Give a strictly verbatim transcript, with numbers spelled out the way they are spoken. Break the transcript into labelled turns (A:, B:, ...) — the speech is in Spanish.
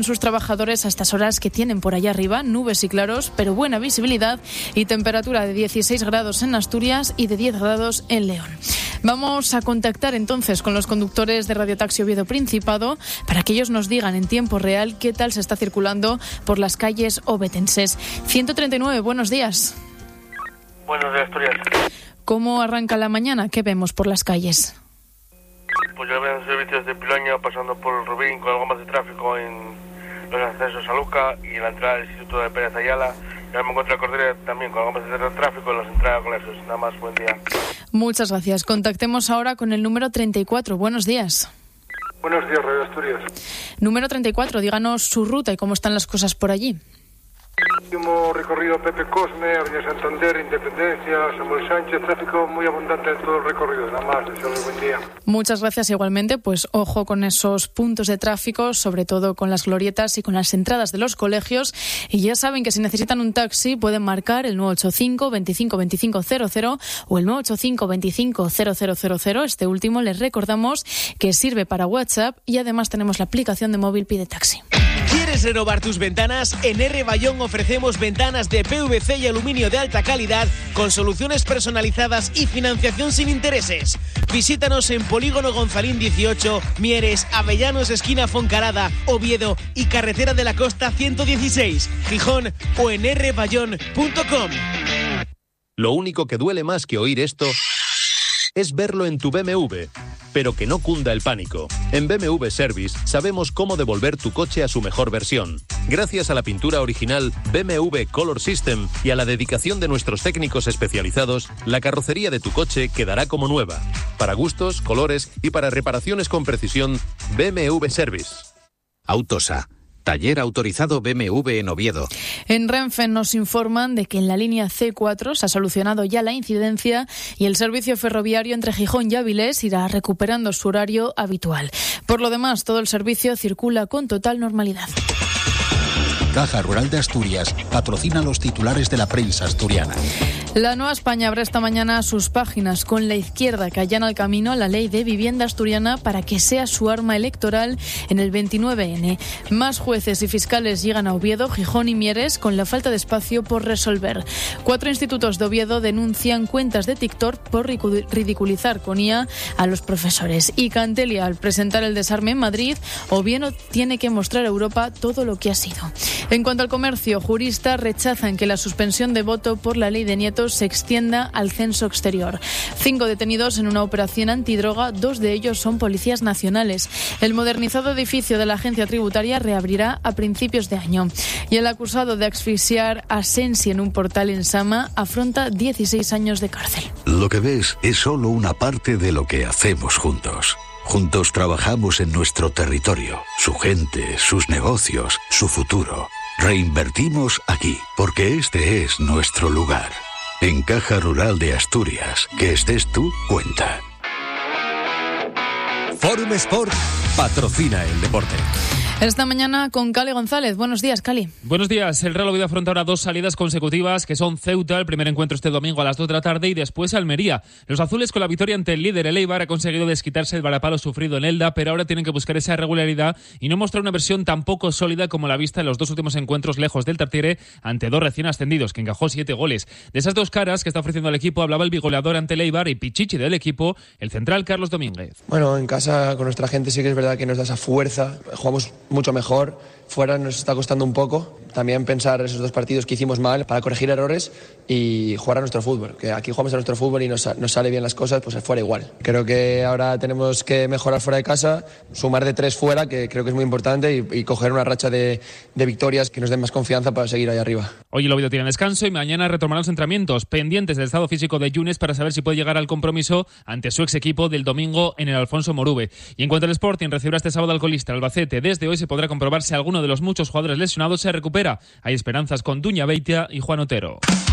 A: sus trabajadores a estas horas que tienen por allá arriba nubes y claros, pero buena visibilidad y temperatura de dieciséis grados en Asturias y de diez grados en León. Vamos a contactar entonces con los conductores de Radio Taxi Oviedo Principado para que ellos nos digan en tiempo real qué tal se está circulando por las calles ovetenses. ciento treinta y nueve, buenos días.
B: Buenos días, Asturias.
A: ¿Cómo arranca la mañana? ¿Qué vemos por las calles?
B: Pues ya ven servicios de Piloña pasando por el Rubín con algo más de tráfico en los accesos a Luca y en la entrada del Instituto de Pérez Ayala. Ya me encuentro a Cordera también con algo más de tráfico en las entradas a colegios. Nada más, buen día.
A: Muchas gracias. Contactemos ahora con el número treinta y cuatro. Buenos días.
C: Buenos días, Radio Asturias.
A: Número treinta y cuatro, díganos su ruta y cómo están las cosas por allí.
C: Último recorrido Pepe Cosme, Avenida Santander, Independencia, Samuel Sánchez, tráfico muy abundante en todo el recorrido. Nada más, desearles buen día.
A: Muchas gracias igualmente. Pues ojo con esos puntos de tráfico, sobre todo con las glorietas y con las entradas de los colegios. Y ya saben que si necesitan un taxi pueden marcar el nueve ocho cinco, veinticinco veinticinco cero cero o el nueve ocho cinco, veinticinco cero cero cero cero. Este último les recordamos que sirve para WhatsApp y además tenemos la aplicación de móvil Pide Taxi.
D: ¿Quieres renovar tus ventanas? En R. Bayón ofrecemos ventanas de P V C y aluminio de alta calidad con soluciones personalizadas y financiación sin intereses. Visítanos en Polígono Gonzalín dieciocho, Mieres, Avellanos, esquina Foncarada, Oviedo y Carretera de la Costa ciento dieciséis, Gijón o en r bayón punto com.
E: Lo único que duele más que oír esto es verlo en tu B M W. Pero que no cunda el pánico. En B M W Service sabemos cómo devolver tu coche a su mejor versión. Gracias a la pintura original B M W Color System y a la dedicación de nuestros técnicos especializados, la carrocería de tu coche quedará como nueva. Para gustos, colores y para reparaciones con precisión, B M W Service.
F: Autosa. Taller autorizado B M W en Oviedo.
A: En Renfe nos informan de que en la línea C cuatro se ha solucionado ya la incidencia y el servicio ferroviario entre Gijón y Avilés irá recuperando su horario habitual. Por lo demás, todo el servicio circula con total normalidad.
G: Caja Rural de Asturias patrocina los titulares de la prensa asturiana.
A: La Nueva España abre esta mañana sus páginas con la izquierda que allana el camino a la ley de vivienda asturiana para que sea su arma electoral en el veintinueve ene. Más jueces y fiscales llegan a Oviedo, Gijón y Mieres con la falta de espacio por resolver. Cuatro institutos de Oviedo denuncian cuentas de TikTok por ridiculizar con I A a los profesores. Y Cantelia, al presentar el desarme en Madrid, Oviedo tiene que mostrar a Europa todo lo que ha sido. En cuanto al comercio, juristas rechazan que la suspensión de voto por la ley de nietos se extienda al censo exterior. Cinco detenidos en una operación antidroga, dos de ellos son policías nacionales. El modernizado edificio de la agencia tributaria reabrirá a principios de año. Y el acusado de asfixiar a Sensi en un portal en Sama afronta dieciséis años de cárcel.
H: Lo que ves es solo una parte de lo que hacemos juntos. Juntos trabajamos en nuestro territorio, su gente, sus negocios, su futuro. Reinvertimos aquí, porque este es nuestro lugar. En Caja Rural de Asturias, que estés tú, cuenta.
I: Forum Sport patrocina el deporte.
A: Esta mañana con Cali González. Buenos días, Cali.
J: Buenos días. El Real Oviedo afronta ahora dos salidas consecutivas que son Ceuta, el primer encuentro este domingo a las dos de la tarde, y después Almería. Los azules, con la victoria ante el líder, el Eibar, ha conseguido desquitarse el varapalo sufrido en Elda, pero ahora tienen que buscar esa regularidad y no mostrar una versión tan poco sólida como la vista en los dos últimos encuentros lejos del Tartiere ante dos recién ascendidos, que encajó siete goles. De esas dos caras que está ofreciendo el equipo hablaba el bigoleador ante el Eibar y pichichi del equipo, el central Carlos Domínguez.
K: Bueno, en casa con nuestra gente sí que es verdad que nos da esa fuerza, jugamos mucho mejor. Fuera nos está costando un poco. También pensar esos dos partidos que hicimos mal para corregir errores y jugar a nuestro fútbol. Que aquí jugamos a nuestro fútbol y nos, nos sale bien las cosas, pues fuera igual. Creo que ahora tenemos que mejorar fuera de casa, sumar de tres fuera, que creo que es muy importante, y, y coger una racha de, de victorias que nos den más confianza para seguir ahí arriba.
J: Hoy el Oviedo tiene descanso y mañana retomarán los entrenamientos, pendientes del estado físico de Yunes para saber si puede llegar al compromiso ante su ex equipo del domingo en el Alfonso Morube. Y en cuanto al Sporting, recibirá este sábado al colista Albacete. Desde hoy se podrá comprobar si alguno de los muchos jugadores lesionados se recupera. Hay esperanzas con Duña Beitia y Juan Otero.